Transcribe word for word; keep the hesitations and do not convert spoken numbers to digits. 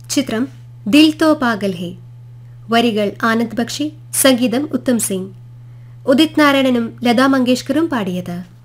ചിത്രം ദിൽ തോ പാഗൽ ഹേ. വരികൾ ആനന്ദ് ബക്ഷി, സംഗീതം ഉത്തം സിംഗ്. ഉദിത് നാരായണനും ലതാ മങ്കേഷ്കറും പാടിയത്.